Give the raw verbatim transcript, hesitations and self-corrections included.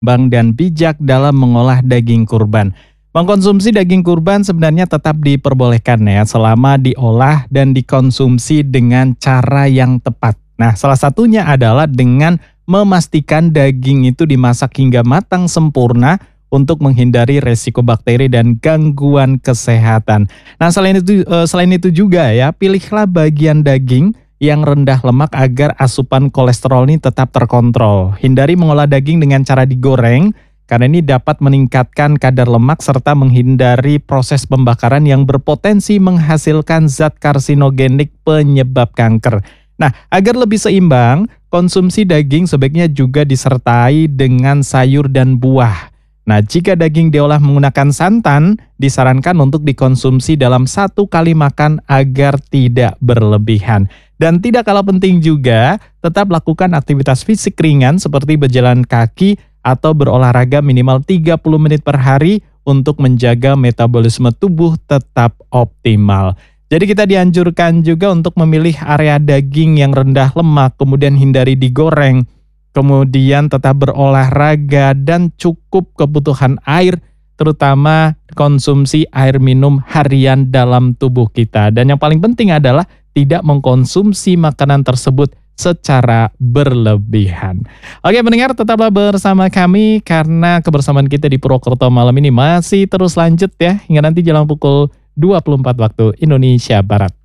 seimbang dan bijak dalam mengolah daging kurban. Mengkonsumsi daging kurban sebenarnya tetap diperbolehkan ya selama diolah dan dikonsumsi dengan cara yang tepat. Nah, salah satunya adalah dengan memastikan daging itu dimasak hingga matang sempurna untuk menghindari resiko bakteri dan gangguan kesehatan. Nah, selain itu eh, selain itu juga ya, pilihlah bagian daging yang rendah lemak agar asupan kolesterol ini tetap terkontrol. Hindari mengolah daging dengan cara digoreng karena ini dapat meningkatkan kadar lemak serta menghindari proses pembakaran yang berpotensi menghasilkan zat karsinogenik penyebab kanker. Nah, agar lebih seimbang, konsumsi daging sebaiknya juga disertai dengan sayur dan buah. Nah, jika daging diolah menggunakan santan, disarankan untuk dikonsumsi dalam satu kali makan agar tidak berlebihan. Dan tidak kalah penting juga, tetap lakukan aktivitas fisik ringan seperti berjalan kaki atau berolahraga minimal tiga puluh menit per hari untuk menjaga metabolisme tubuh tetap optimal. Jadi kita dianjurkan juga untuk memilih area daging yang rendah lemak, kemudian hindari digoreng, kemudian tetap berolahraga dan cukup kebutuhan air, terutama konsumsi air minum harian dalam tubuh kita. Dan yang paling penting adalah tidak mengkonsumsi makanan tersebut secara berlebihan. Oke pendengar, tetaplah bersama kami karena kebersamaan kita di Purwokerto malam ini masih terus lanjut ya hingga nanti jelang pukul dua puluh empat waktu Indonesia Barat.